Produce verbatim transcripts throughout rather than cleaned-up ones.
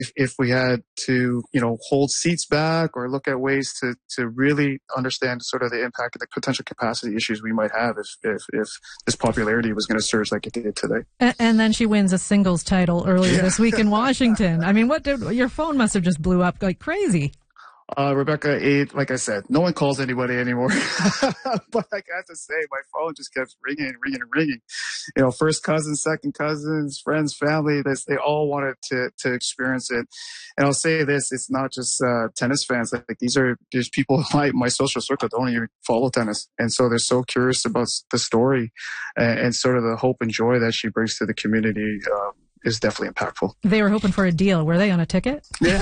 if, if we had to, you know, hold seats back or look at ways to, to really understand sort of the impact of the potential capacity issues we might have if, if, if this popularity was going to surge like it did today. And, and then she wins a singles title earlier yeah. this week in Washington. I mean, what did, your phone must have just blew up like crazy. Uh, Rebecca, eight, like I said, no one calls anybody anymore. But I got to say, my phone just kept ringing and ringing and ringing. You know, first cousins, second cousins, friends, family, they, they all wanted to, to experience it. And I'll say this, it's not just, uh, tennis fans. Like, these are, there's people in my, my social circle that don't even follow tennis. And so they're so curious about the story and, and sort of the hope and joy that she brings to the community. Um, is definitely impactful. They were hoping for a deal. Were they on a ticket? Yeah.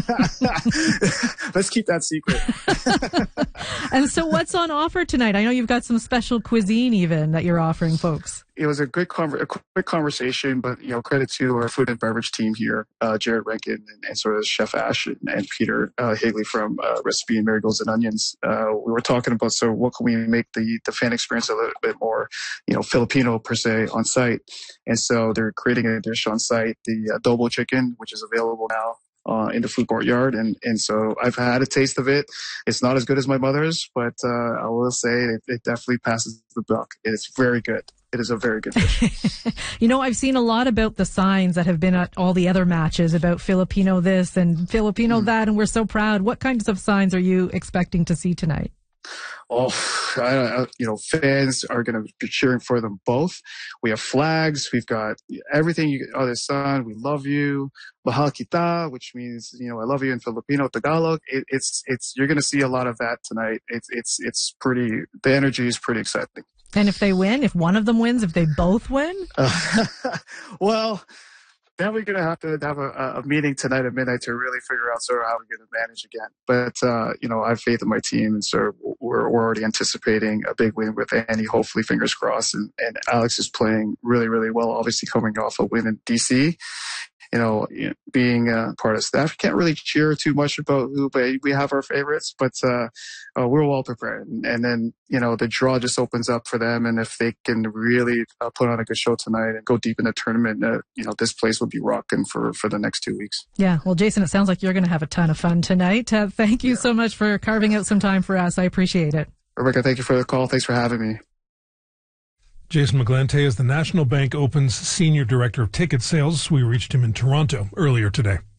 Let's keep that secret. And so what's on offer tonight? I know you've got some special cuisine even that you're offering folks. It was a good conver- a quick conversation, but, you know, credit to our food and beverage team here, uh, Jared Rankin and, and sort of Chef Ash and, and Peter uh, Higley from uh, Recipe and Marigolds and Onions. Uh, we were talking about, so what can we make the, the fan experience a little bit more, you know, Filipino per se on site. And so they're creating a dish on site, the adobo chicken, which is available now. Uh, in the food courtyard. And, and so I've had a taste of it. It's not as good as my mother's, but, uh, I will say it, it definitely passes the buck. It's very good. It is a very good dish. You know, I've seen a lot about the signs that have been at all the other matches about Filipino this and Filipino mm. that, and we're so proud. What kinds of signs are you expecting to see tonight? Oh, I, I, you know, fans are going to be cheering for them both. We have flags. We've got everything. You, other son, we love you. Mahal kita, which means, you know, I love you in Filipino, Tagalog. It, it's, it's, you're going to see a lot of that tonight. It's, it's, it's pretty, the energy is pretty exciting. And if they win, if one of them wins, if they both win? Uh, well, then we're going to have to have a, a meeting tonight at midnight to really figure out sort of how we're going to manage again. But, uh, you know, I have faith in my team, and so we're, we're already anticipating a big win with Annie, hopefully, fingers crossed. And, and Alex is playing really, really well, obviously coming off a win in D C. You know, being uh, part of staff, you can't really cheer too much about who, but we have our favorites, but uh, uh, we're well prepared. And, and then, you know, the draw just opens up for them. And if they can really uh, put on a good show tonight and go deep in the tournament, uh, you know, this place will be rocking for, for the next two weeks. Yeah. Well, Jason, it sounds like you're going to have a ton of fun tonight. Uh, thank you yeah. so much for carving out some time for us. I appreciate it. Rebecca, thank you for the call. Thanks for having me. Jason McGlante is the National Bank Open's Senior Director of Ticket Sales. We reached him in Toronto earlier today.